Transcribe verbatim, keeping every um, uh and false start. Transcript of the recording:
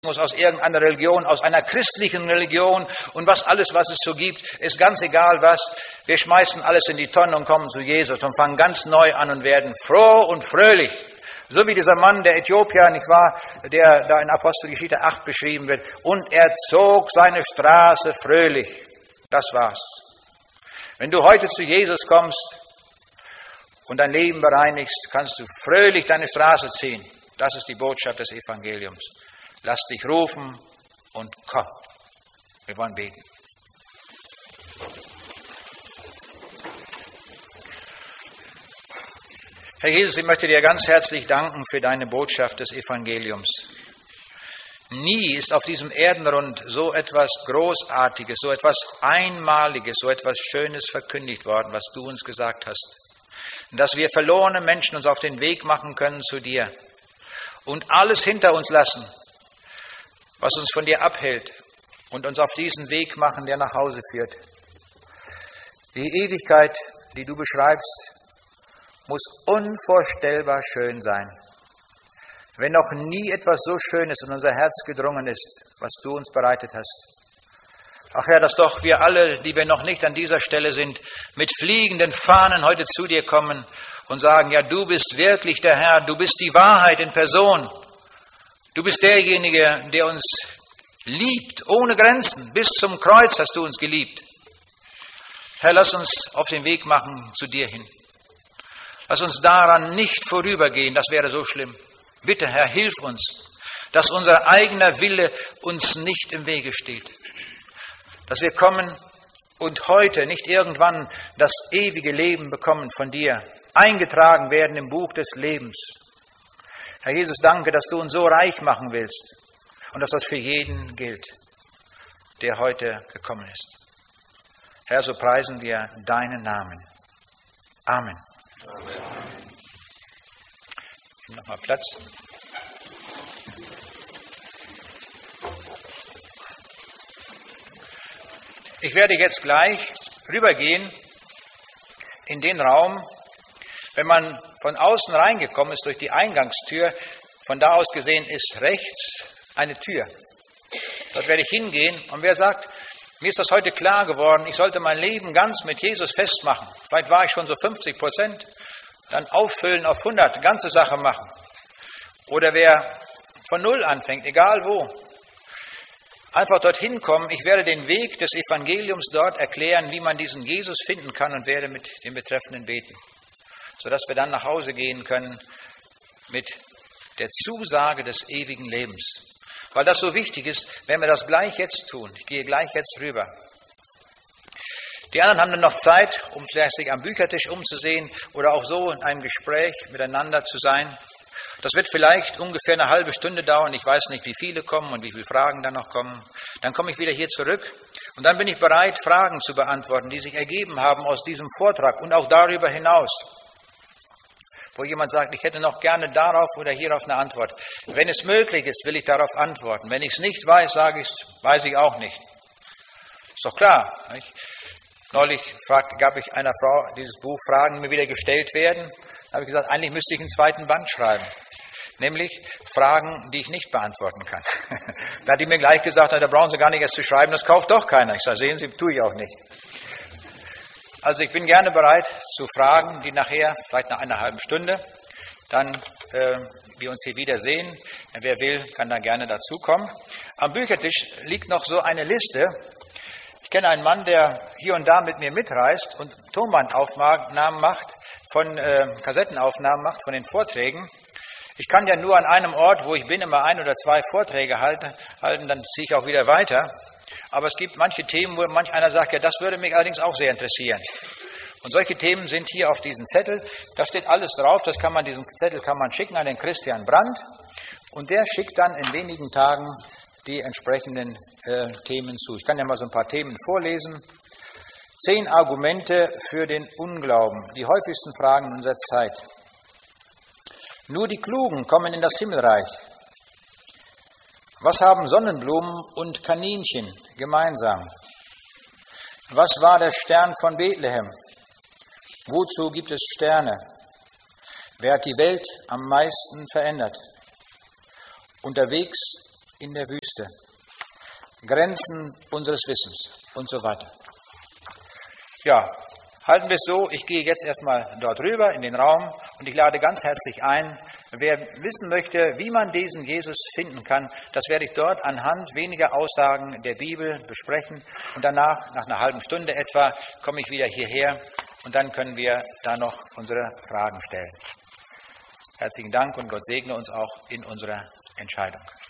aus irgendeiner Religion, aus einer christlichen Religion und was alles, was es so gibt, ist ganz egal was. Wir schmeißen alles in die Tonne und kommen zu Jesus und fangen ganz neu an und werden froh und fröhlich. So wie dieser Mann, der Äthiopier, nicht wahr, der da in Apostelgeschichte acht beschrieben wird. Und er zog seine Straße fröhlich. Das war's. Wenn du heute zu Jesus kommst und dein Leben bereinigst, kannst du fröhlich deine Straße ziehen. Das ist die Botschaft des Evangeliums. Lass dich rufen und komm. Wir wollen beten. Herr Jesus, ich möchte dir ganz herzlich danken für deine Botschaft des Evangeliums. Nie ist auf diesem Erdenrund so etwas Großartiges, so etwas Einmaliges, so etwas Schönes verkündigt worden, was du uns gesagt hast. Dass wir verlorene Menschen uns auf den Weg machen können zu dir und alles hinter uns lassen, was uns von dir abhält und uns auf diesen Weg machen, der nach Hause führt. Die Ewigkeit, die du beschreibst, muss unvorstellbar schön sein. Wenn noch nie etwas so Schönes in unser Herz gedrungen ist, was du uns bereitet hast. Ach Herr, dass doch wir alle, die wir noch nicht an dieser Stelle sind, mit fliegenden Fahnen heute zu dir kommen und sagen, ja, du bist wirklich der Herr, du bist die Wahrheit in Person. Du bist derjenige, der uns liebt, ohne Grenzen. Bis zum Kreuz hast du uns geliebt. Herr, lass uns auf den Weg machen zu dir hin. Lass uns daran nicht vorübergehen, das wäre so schlimm. Bitte, Herr, hilf uns, dass unser eigener Wille uns nicht im Wege steht. Dass wir kommen und heute, nicht irgendwann, das ewige Leben bekommen von dir, eingetragen werden im Buch des Lebens. Herr Jesus, danke, dass du uns so reich machen willst und dass das für jeden gilt, der heute gekommen ist. Herr, so preisen wir deinen Namen. Amen. Amen. Nimm nochmal Platz. Ich werde jetzt gleich rübergehen in den Raum, wenn man von außen reingekommen ist durch die Eingangstür, von da aus gesehen ist rechts eine Tür. Dort werde ich hingehen und wer sagt, mir ist das heute klar geworden, ich sollte mein Leben ganz mit Jesus festmachen. Vielleicht war ich schon so fünfzig Prozent, dann auffüllen auf hundert, ganze Sache machen. Oder wer von Null anfängt, egal wo, einfach dorthin kommen. Ich werde den Weg des Evangeliums dort erklären, wie man diesen Jesus finden kann und werde mit dem Betreffenden beten, sodass wir dann nach Hause gehen können mit der Zusage des ewigen Lebens. Weil das so wichtig ist, wenn wir das gleich jetzt tun. Ich gehe gleich jetzt rüber. Die anderen haben dann noch Zeit, um vielleicht sich am Büchertisch umzusehen oder auch so in einem Gespräch miteinander zu sein. Das wird vielleicht ungefähr eine halbe Stunde dauern. Ich weiß nicht, wie viele kommen und wie viele Fragen dann noch kommen. Dann komme ich wieder hier zurück und dann bin ich bereit, Fragen zu beantworten, die sich ergeben haben aus diesem Vortrag und auch darüber hinaus. Wo jemand sagt, ich hätte noch gerne darauf oder hierauf eine Antwort. Wenn es möglich ist, will ich darauf antworten. Wenn ich es nicht weiß, sage ich es, weiß ich auch nicht. Ist doch klar. Nicht? Neulich fragte, gab ich einer Frau dieses Buch, Fragen mir wieder gestellt werden. Da habe ich gesagt, eigentlich müsste ich einen zweiten Band schreiben. Nämlich Fragen, die ich nicht beantworten kann. Da hat die mir gleich gesagt, da brauchen Sie gar nicht erst zu schreiben, das kauft doch keiner. Ich sage, sehen Sie, tue ich auch nicht. Also ich bin gerne bereit zu Fragen, die nachher, vielleicht nach einer halben Stunde, dann äh, wir uns hier wiedersehen. Wer will, kann da gerne dazukommen. Am Büchertisch liegt noch so eine Liste. Ich kenne einen Mann, der hier und da mit mir mitreist und Tonbandaufnahmen macht, von äh, Kassettenaufnahmen macht von den Vorträgen. Ich kann ja nur an einem Ort, wo ich bin, immer ein oder zwei Vorträge halten, halten dann ziehe ich auch wieder weiter. Aber es gibt manche Themen, wo manch einer sagt, ja, das würde mich allerdings auch sehr interessieren. Und solche Themen sind hier auf diesem Zettel. Da steht alles drauf. Das kann man, diesen Zettel kann man schicken an den Christian Brandt. Und der schickt dann in wenigen Tagen die entsprechenden äh, Themen zu. Ich kann ja mal so ein paar Themen vorlesen. Zehn Argumente für den Unglauben. Die häufigsten Fragen unserer Zeit. Nur die Klugen kommen in das Himmelreich. Was haben Sonnenblumen und Kaninchen gemeinsam? Was war der Stern von Bethlehem? Wozu gibt es Sterne? Wer hat die Welt am meisten verändert? Unterwegs in der Wüste, Grenzen unseres Wissens und so weiter. Ja, halten wir es so, ich gehe jetzt erstmal dort rüber in den Raum und ich lade ganz herzlich ein, wer wissen möchte, wie man diesen Jesus finden kann, das werde ich dort anhand weniger Aussagen der Bibel besprechen und danach, nach einer halben Stunde etwa, komme ich wieder hierher und dann können wir da noch unsere Fragen stellen. Herzlichen Dank und Gott segne uns auch in unserer Entscheidung.